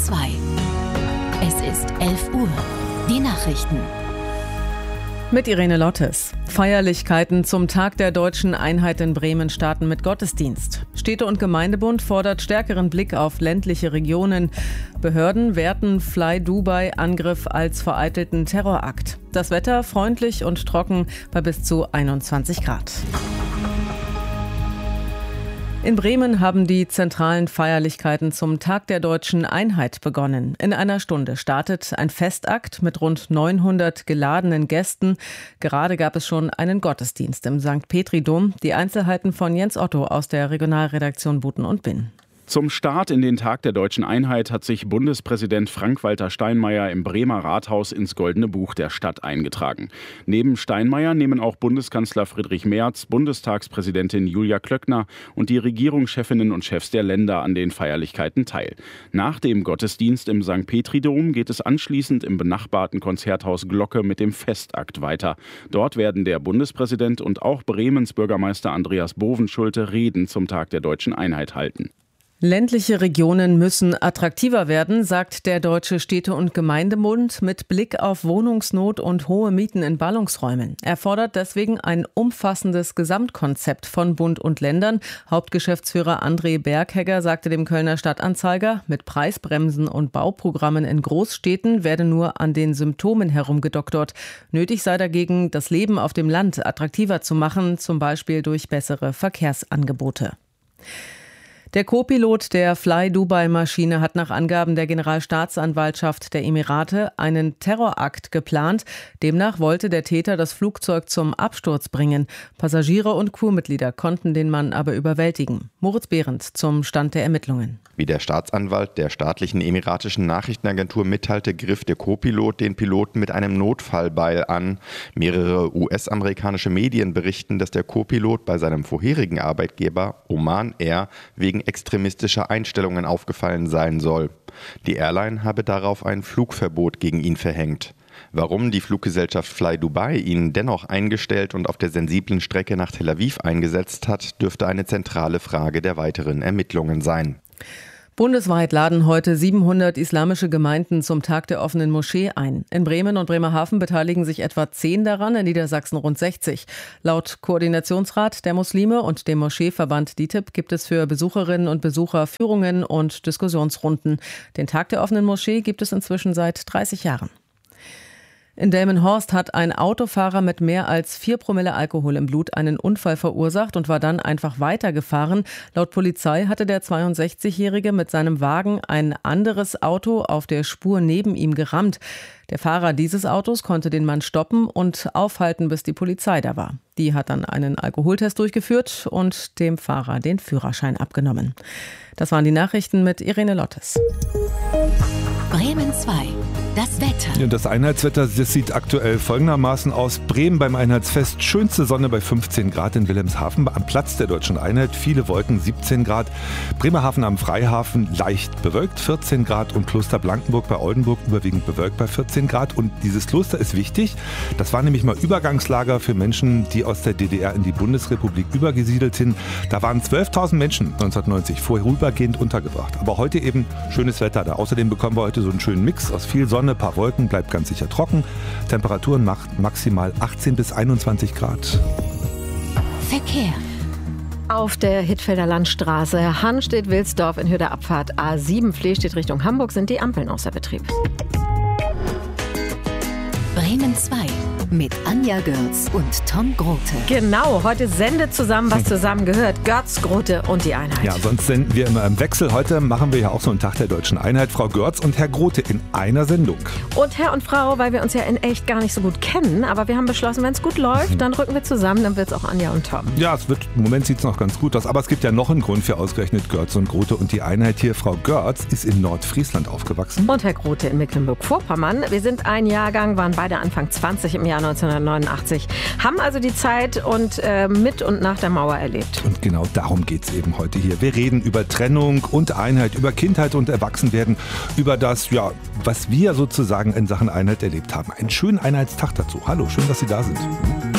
2. Es ist 11 Uhr. Die Nachrichten. Mit Irene Lottes. Feierlichkeiten zum Tag der deutschen Einheit in Bremen starten mit Gottesdienst. Städte- und Gemeindebund fordert stärkeren Blick auf ländliche Regionen. Behörden werten Fly Dubai-Angriff als vereitelten Terrorakt. Das Wetter freundlich und trocken bei bis zu 21 Grad. In Bremen haben die zentralen Feierlichkeiten zum Tag der deutschen Einheit begonnen. In einer Stunde startet ein Festakt mit rund 900 geladenen Gästen. Gerade gab es schon einen Gottesdienst im St. Petri-Dom. Die Einzelheiten von Jens Otto aus der Regionalredaktion Buten und Binn. Zum Start in den Tag der deutschen Einheit hat sich Bundespräsident Frank-Walter Steinmeier im Bremer Rathaus ins Goldene Buch der Stadt eingetragen. Neben Steinmeier nehmen auch Bundeskanzler Friedrich Merz, Bundestagspräsidentin Julia Klöckner und die Regierungschefinnen und Chefs der Länder an den Feierlichkeiten teil. Nach dem Gottesdienst im St. Petri-Dom geht es anschließend im benachbarten Konzerthaus Glocke mit dem Festakt weiter. Dort werden der Bundespräsident und auch Bremens Bürgermeister Andreas Bovenschulte Reden zum Tag der deutschen Einheit halten. Ländliche Regionen müssen attraktiver werden, sagt der Deutsche Städte- und Gemeindebund mit Blick auf Wohnungsnot und hohe Mieten in Ballungsräumen. Er fordert deswegen ein umfassendes Gesamtkonzept von Bund und Ländern. Hauptgeschäftsführer André Berghegger sagte dem Kölner Stadtanzeiger, mit Preisbremsen und Bauprogrammen in Großstädten werde nur an den Symptomen herumgedoktert. Nötig sei dagegen, das Leben auf dem Land attraktiver zu machen, zum Beispiel durch bessere Verkehrsangebote. Der Co-Pilot der Fly-Dubai-Maschine hat nach Angaben der Generalstaatsanwaltschaft der Emirate einen Terrorakt geplant. Demnach wollte der Täter das Flugzeug zum Absturz bringen. Passagiere und Crewmitglieder konnten den Mann aber überwältigen. Moritz Behrendt zum Stand der Ermittlungen. Wie der Staatsanwalt der staatlichen emiratischen Nachrichtenagentur mitteilte, griff der Co-Pilot den Piloten mit einem Notfallbeil an. Mehrere US-amerikanische Medien berichten, dass der Co-Pilot bei seinem vorherigen Arbeitgeber Oman Air wegen extremistischer Einstellungen aufgefallen sein soll. Die Airline habe darauf ein Flugverbot gegen ihn verhängt. Warum die Fluggesellschaft Fly Dubai ihn dennoch eingestellt und auf der sensiblen Strecke nach Tel Aviv eingesetzt hat, dürfte eine zentrale Frage der weiteren Ermittlungen sein. Bundesweit laden heute 700 islamische Gemeinden zum Tag der offenen Moschee ein. In Bremen und Bremerhaven beteiligen sich etwa 10 daran, in Niedersachsen rund 60. Laut Koordinationsrat der Muslime und dem Moscheeverband DITIB gibt es für Besucherinnen und Besucher Führungen und Diskussionsrunden. Den Tag der offenen Moschee gibt es inzwischen seit 30 Jahren. In Delmenhorst hat ein Autofahrer mit mehr als 4 Promille Alkohol im Blut einen Unfall verursacht und war dann einfach weitergefahren. Laut Polizei hatte der 62-Jährige mit seinem Wagen ein anderes Auto auf der Spur neben ihm gerammt. Der Fahrer dieses Autos konnte den Mann stoppen und aufhalten, bis die Polizei da war. Die hat dann einen Alkoholtest durchgeführt und dem Fahrer den Führerschein abgenommen. Das waren die Nachrichten mit Irene Lottes. Bremen 2. Das Wetter. Ja, das Einheitswetter, das sieht aktuell folgendermaßen aus. Bremen beim Einheitsfest, schönste Sonne bei 15 Grad in Wilhelmshaven, am Platz der deutschen Einheit, viele Wolken, 17 Grad. Bremerhaven am Freihafen leicht bewölkt, 14 Grad und Kloster Blankenburg bei Oldenburg überwiegend bewölkt bei 14 Grad. Und dieses Kloster ist wichtig, das war nämlich mal Übergangslager für Menschen, die aus der DDR in die Bundesrepublik übergesiedelt sind. Da waren 12.000 Menschen 1990 vorübergehend untergebracht. Aber heute eben schönes Wetter da. Außerdem bekommen wir heute so einen schönen Mix aus viel Sonne, ein paar Wolken, bleibt ganz sicher trocken. Temperaturen macht maximal 18 bis 21 Grad. Verkehr. Auf der Hittfelder Landstraße Hannstedt-Wilsdorf in Höhe der Abfahrt A7 Flehstedt Richtung Hamburg sind die Ampeln außer Betrieb. Bremen 2 mit Anja Görz und Tom Grote. Genau, heute sendet zusammen, was zusammen gehört. Görz, Grote und die Einheit. Ja, sonst senden wir immer im Wechsel. Heute machen wir ja auch so einen Tag der deutschen Einheit. Frau Görz und Herr Grote in einer Sendung. Und Herr und Frau, weil wir uns ja in echt gar nicht so gut kennen, aber wir haben beschlossen, wenn es gut läuft, dann rücken wir zusammen, dann wird es auch Anja und Tom. Ja, im Moment sieht es noch ganz gut aus, aber es gibt ja noch einen Grund für ausgerechnet Görz und Grote und die Einheit hier. Frau Görz ist in Nordfriesland aufgewachsen. Und Herr Grote in Mecklenburg-Vorpommern. Wir sind ein Jahrgang, waren beide Anfang 20 im Jahr 1989. Haben also die Zeit und mit und nach der Mauer erlebt. Und genau darum geht es eben heute hier. Wir reden über Trennung und Einheit, über Kindheit und Erwachsenwerden, über das, ja, was wir sozusagen in Sachen Einheit erlebt haben. Einen schönen Einheitstag dazu. Hallo, schön, dass Sie da sind.